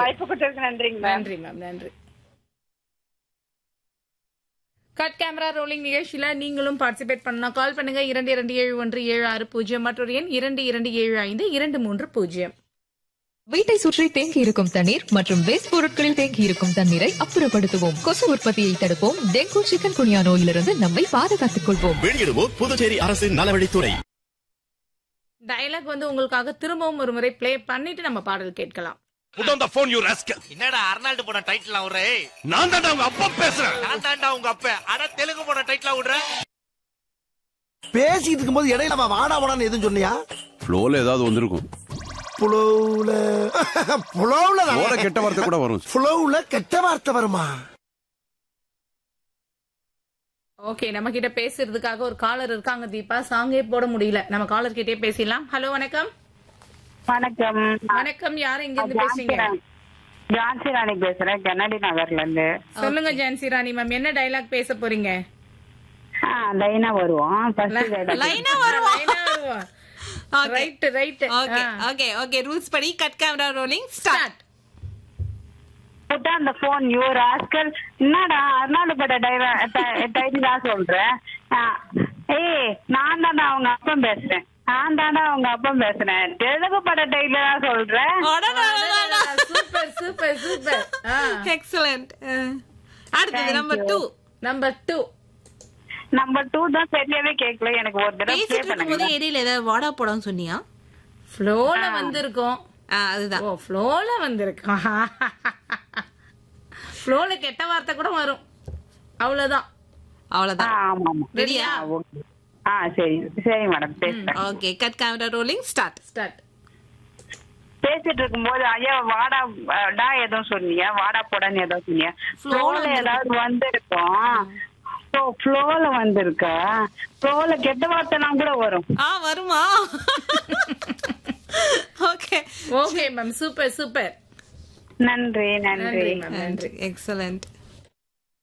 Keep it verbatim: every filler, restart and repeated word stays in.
வாய்ப்பு கொடுத்ததுக்கு நன்றிங்க மேம். நன்றி மேம், நன்றி. கட் கேமரா ரோலிங் நிகழ்ச்சியில நீங்களும் பார்ட்டிசிபேட் பண்ணலாம். கால் பண்ணுங்க இரண்டு இரண்டு ஏழு ஒன்று ஏழு ஆறு பூஜ்ஜியம் மற்றொரு எண் இரண்டு இரண்டு ஏழு ஐந்து இரண்டு மூன்று பூஜ்ஜியம். வீட்டை சுற்றி தேங்கி இருக்கும் தண்ணீர் மற்றும் வேஸ்ட் பொருட்களில் தேங்கி இருக்கும் தண்ணீரை அப்புறப்படுத்துவோம். கொசு உற்பத்தியை தடுப்போம். டெங்கு, சிக்கன் குனியா நோயிலிருந்து நம்மை பாதுகாத்துக் கொள்வோம். வெளியிடுவோம் புதுச்சேரி அரசின் நலவழித்துறை. டயலாக் வந்து உங்களுக்காக திரும்பவும் ஒரு முறை பிளே பண்ணிட்டு நம்ம பாடல் கேட்கலாம். Put on the phone, you rascal. என்னடா அர்னால்டு போன டைட்டில் அவரே? நான் தான்டா உங்க அப்பா பேசுறேன். நான் தான்டா உங்க அப்பா. அட தெலுங்கு போன டைட்டில் விடுற. பேசிட்டு இருக்கும்போது இடையில அவன் வாடா வாடான்னு எதுவும் சொன்னியா? ஃப்ளோல ஏதாவது வந்திருக்கும். புலவுல புலவுல ஃப்ளோல கெட்ட வார்த்தை கூட வரும். புலவுல கெட்ட வார்த்தை வருமா? ஓகே, நம்ம கிட்ட பேசுறதுக்காக ஒரு காலர் இருக்காங்க தீபா. சாங்கே போட முடியல, நம்ம காலர் கிட்டே பேசிடலாம். ஹலோ, வணக்கம். வணக்கம். வணக்கம், யாரு இங்க இருந்து பேசுறீங்க? ஜான்சி ராணி பேசுறேன், கென்னடி நகர்ல இருந்து. சொல்லுங்க ஜான்சி ராணி மேம், என்ன டயலாக் பேச போறீங்க? லைனா வருவோம். லைனா வருவோம். Right right. Okay okay okay rules படி cut camera rolling start. Put on the phone you rascal. என்னடா அர்னால்டு பட டைட்டில் தான் சொல்றேன். ஏய், நான் தானே அவங்க அப்பா பேசுறேன். நான் தானே அவங்க அப்பா பேசுறேன். தெலுங்கு பட டைட்டில் தான் சொல்றேன். Super super super. எக்ஸலென்ட். அடுத்து number two. Number two number two தான் சரியாவே கேட்கல. எனக்கு ஒரு தடவை ப்ளே பண்ணுங்க. இடையில ஏதாவது வாடா போடான்னு சொன்னியா? ஃப்ளோல வந்திருக்கோம். அதுதான். ஓ, ஃப்ளோல வந்திருக்கோம். ஃப்ளோல கெட்ட வார்த்தை கூட வரும். அவ்வளவுதான் அவ்வளவுதான். ஆமா ஆமா. ரெடியா? ஆ சரி சரி மேடம், பேசுறேன். Okay, cut camera rolling start. Start. பேசிட்டு இருக்கும்போது ஐயா வாடா டா ஏதோ சொன்னியா, வாடா போடான்னு ஏதோ சொன்னியா? ஃப்ளோல ஏதாவது வந்திருக்கும். சோ ஃப்ளோல வந்திருக்கா? ஃப்ளோல கெட்ட வார்த்தைலாம் கூட வரும். ஆ, வருமா? Okay okay ma'am, super super. நன்றி நன்றி. நன்றி மேம், நன்றி. எக்ஸலென்ட்.